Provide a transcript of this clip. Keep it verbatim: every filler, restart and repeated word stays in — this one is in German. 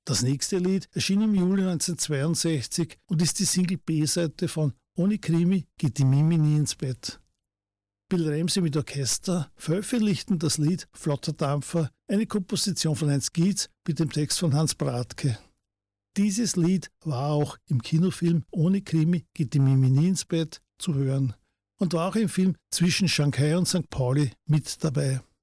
Das nächste Lied erschien im Juli neunzehnhundertzweiundsechzig und ist die Single-B-Seite von Ohne Krimi geht die Mimi nie ins Bett. Bill Ramsey mit Orchester veröffentlichten das Lied Flotter Dampfer, eine Komposition von Heinz Gietz mit dem Text von Hans Bradtke. Dieses Lied war auch im Kinofilm Ohne Krimi geht die Mimi nie ins Bett zu hören und war auch im Film Zwischen Shanghai und Sankt Pauli mit dabei.